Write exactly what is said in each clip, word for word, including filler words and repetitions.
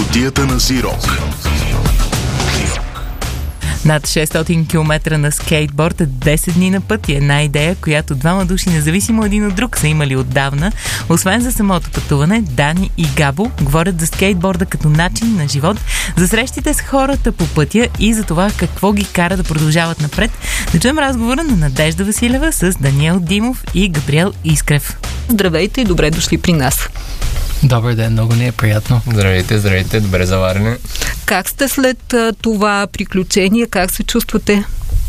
Кутията на Зирок. Над шестстотин километра на скейтборд, десет дни на път и една идея, която двама души, независимо един от друг, са имали отдавна. Освен за самото пътуване, Дани и Габо говорят за скейтборда като начин на живот, за срещите с хората по пътя и за това какво ги кара да продължават напред. Да чуем разговора на Надежда Василева с Даниел Димов и Габриел Искрев. Здравейте и добре дошли при нас. Добър ден, много ни е приятно. Здравейте, здравейте, добре заварени. Как сте след а, това приключение? Как се чувствате?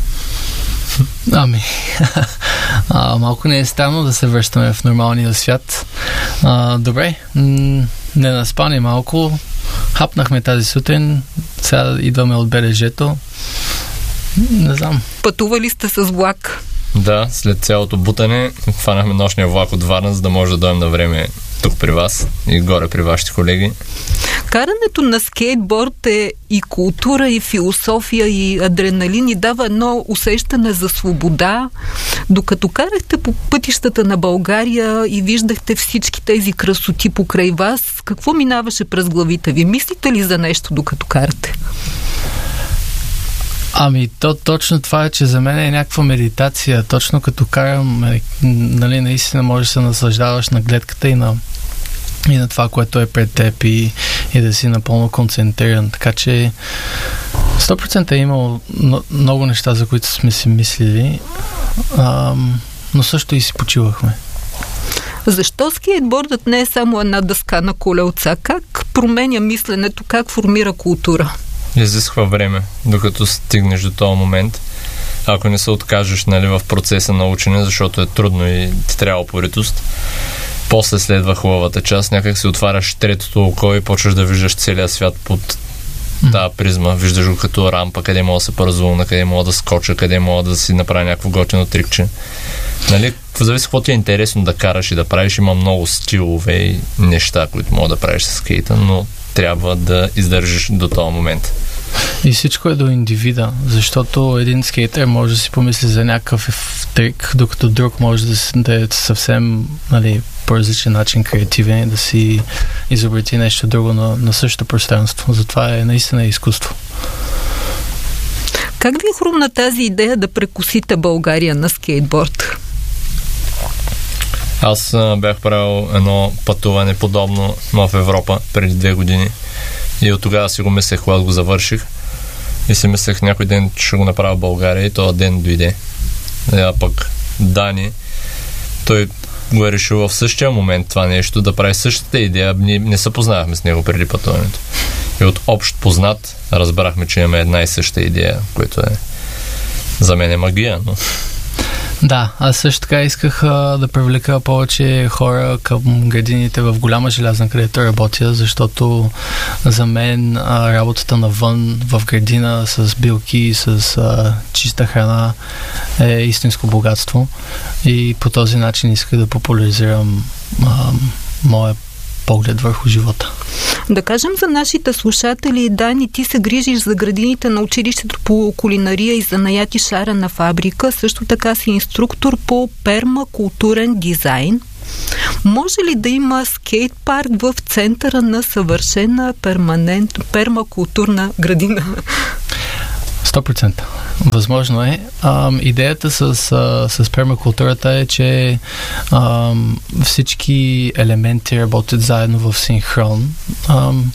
Ами, а, малко не е странно да се връщаме в нормалния свят. А, добре, м- не наспани малко. Хапнахме тази сутрин, сега идваме от БДЖ-то. Не знам. Пътували сте с влак? Да, след цялото бутане хванахме нощния влак от Варна, за да може да дойдем на време тук при вас и горе при вашите колеги. Карането на скейтборд е и култура, и философия, и адреналин, и дава едно усещане за свобода. Докато карахте по пътищата на България и виждахте всички тези красоти покрай вас, какво минаваше през главите ви? Мислите ли за нещо докато карате? Ами, то точно това е, че за мен е някаква медитация. Точно като карам, нали, наистина можеш да се наслаждаваш на гледката и на, и на това, което е пред теб и, и да си напълно концентриран. Така че сто процента е имало много неща, за които сме си мислили, ам, но също и си почивахме. Защо скейтбордът не е само една дъска на колелца? Как променя мисленето? Как формира култура? Изисква време, докато стигнеш до този момент. Ако не се откажеш, нали, в процеса на учене, защото е трудно и ти трябва упоритост. После следва хубавата част, някак си отваряш третото око и почваш да виждаш целия свят под тази призма. Виждаш го като рампа, къде мога да се паразулна, къде мога да скоча, къде мога да си направя някакво готино трикче. Нали, зависи какво ти е интересно да караш и да правиш. Има много стилове и неща, които мога да правиш с скейта, но трябва да издържиш до този момент. И всичко е до индивида, защото един скейтер може да си помисли за някакъв трик, докато друг може да, да е съвсем, нали, по различен начин креативен, да си изобрети нещо друго на, на същото пространство. Затова е наистина изкуство. Как ви е хрумна тази идея да прекусите България на скейтборд? Аз а, бях правил едно пътуване подобно, но в Европа преди две години. И от тогава си го мислех, когато го завърших. И си мислех някой ден, че ще го направя в България, и този ден дойде. А пък Дани, той го е решил в същия момент това нещо, да прави същата идея. Ние не се познавахме с него преди пътуването. И от общ познат разбрахме, че имаме една и съща идея, което е за мен е магия, но... Да, аз също така исках а, да привлека повече хора към градините в Голяма Желязна, където работя, защото за мен а, работата навън в градина с билки, с а, чиста храна е истинско богатство и по този начин исках да популяризирам а, моя поглед върху живота. Да кажем за нашите слушатели, Дани, ти се грижиш за градините на училището по кулинария и занаяти шарена фабрика, също така си инструктор по пермакултурен дизайн. Може ли да има скейт парк в центъра на съвършена перманент, пермакултурна градина? сто процента. Възможно е. Ам, идеята с, а, с пермакултурата е, че ам, всички елементи работят заедно в синхрон. Ам,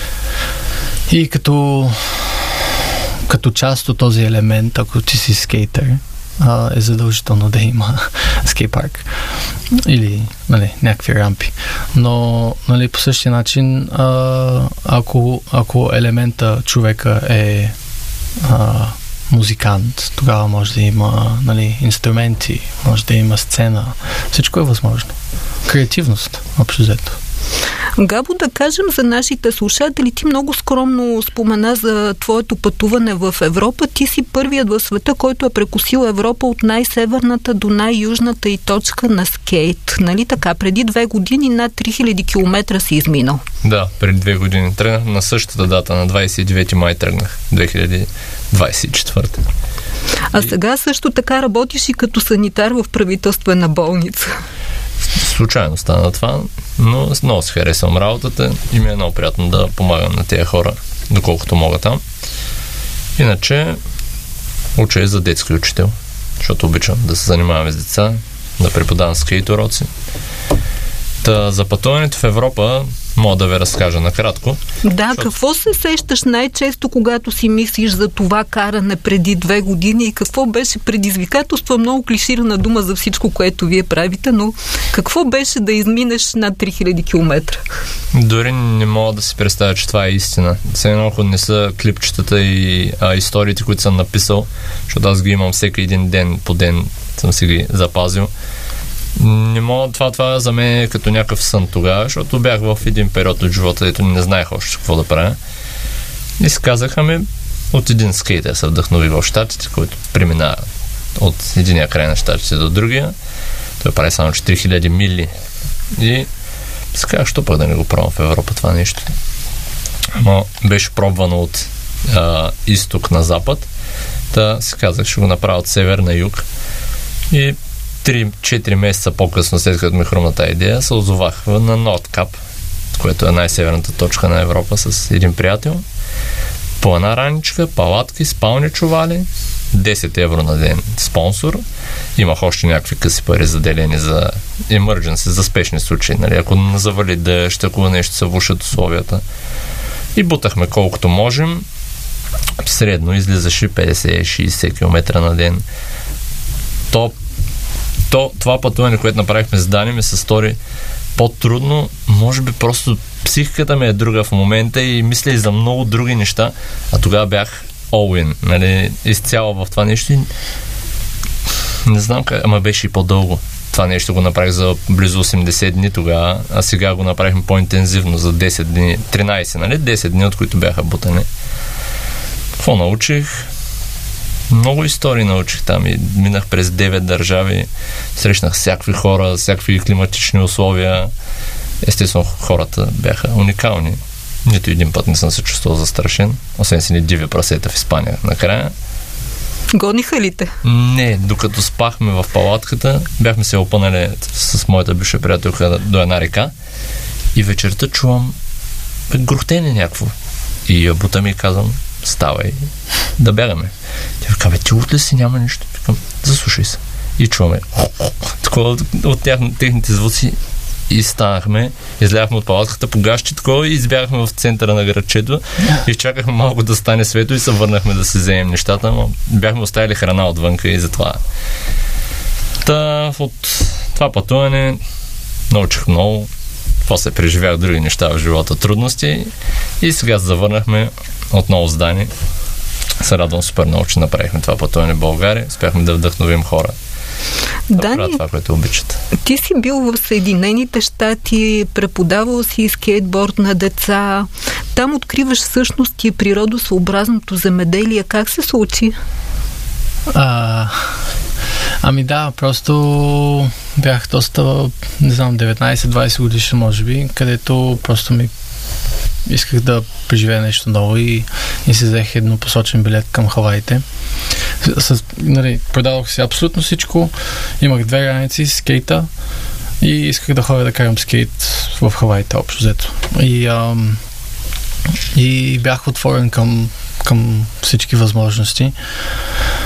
и като, като част от този елемент, ако ти си скейтър, а, е задължително да има скейт парк. Или, нали, някакви рампи. Но, нали, по същия начин, а, ако, ако елемента човека е а, музикант, тогава може да има, нали, инструменти, може да има сцена. Всичко е възможно. Креативност, общо взето. Габо, да кажем за нашите слушатели, ти много скромно спомена за твоето пътуване в Европа. Ти си първият в света, който е прекусил Европа от най-северната до най-южната и точка на скейт. Нали така? Преди две години над три хиляди километра си изминал. Да, преди две години. Тръгнах на същата дата, на двадесет и девети май тръгнах, две хиляди двадесет и четвърта. А сега също така работиш и като санитар в правителствена болница. Случайно стана това. Но много се харесвам работата и ми е много приятно да помагам на тези хора, доколкото мога там. Иначе уча и за детски учител, защото обичам да се занимавам с деца, да преподавам скейт уроци. Та, за пътуването в Европа мога да ви разкажа накратко. Да, защото... какво се сещаш най-често, когато си мислиш за това каране преди две години и какво беше предизвикателство? Много клиширана дума за всичко, което вие правите, но какво беше да изминеш над три хиляди километра? Дори не мога да си представя, че това е истина. Все едно, ако не са клипчетата и а, историите, които съм написал, защото аз ги имам всеки един ден по ден, съм си ги запазил. Не мога, това, това за мен е като някакъв сън тогава, защото бях в един период от живота, дето не знаех още какво да правя. И си казаха ми, от един скейтер се вдъхнови в щатите, който преминава от единия край на щатите до другия. Той прави само четири хиляди мили. И си казах, що пък да не го пробвам в Европа това нещо. Но беше пробвано от а, изток на запад. Та си казах, ще го направя от север на юг. И три-четири месеца по-късно, след като ми хрумна тази идея, се озовах на Нордкап, което е най-северната точка на Европа, с един приятел. По една раничка, палатки, спални чували, десет евро на ден спонсор. Имах още някакви къси пари заделени за emergency, за спешни случаи. Нали? Ако завали дъжд, ако нещо се влушат условията. И бутахме колкото можем. Средно излизаше петдесет-шейсет км на ден. То То, това пътуване, което направихме с Дани, ми се стори по-трудно. Може би просто психиката ми е друга в момента и мисля и за много други неща. А тогава бях all-in, нали, изцяло в това нещо. И не знам как, ама беше и по-дълго. Това нещо го направих за близо осемдесет дни тогава, а сега го направихме по-интензивно за десет дни, тринайсет, нали, десет дни, от които бяха бутани. Какво научих? Много истории научих там и минах през девет държави, срещнах всякакви хора, всякакви климатични условия. Естествено, хората бяха уникални. Нито един път не съм се чувствал застрашен, освен си ни диви прасета в Испания накрая. Гониха ли те? Не, докато спахме в палатката, бяхме се опънали с моята бивша приятелка до една река и вечерта чувам грухтене някакво. И я бута ми и казвам, ставай да бягаме. Тя казва, бе, ти от ли си, няма нищо? Викам, заслушай се. И чуваме такова от тях, техните звуци и станахме, изляхме от палатката по гащи такова и избягахме в центъра на градчето и чакахме малко да стане светло и се върнахме да си вземем нещата, но бяхме оставили храна отвънка и затова. Та, от това пътуване научих много, после преживях други неща в живота, трудности и сега завърнахме отново с Дани. Се радвам супер много, че направихме това пътуване в България. Успяхме да вдъхновим хора да Дани, правят това, което обичат. Ти си бил в Съединените щати, преподавал си скейтборд на деца. Там откриваш всъщност и природосъобразното земеделие. Как се случи? А, ами да, просто бях доста, не знам, деветнайсет-двайсет годишен, може би, където просто ми исках да преживея нещо ново и, и си взех еднопосочен билет към Хаваите. С, нали, продадох си абсолютно всичко. Имах две граници, скейта и исках да ходя да карам скейт в Хаваите общо взето. И, ам, и бях отворен към, към всички възможности.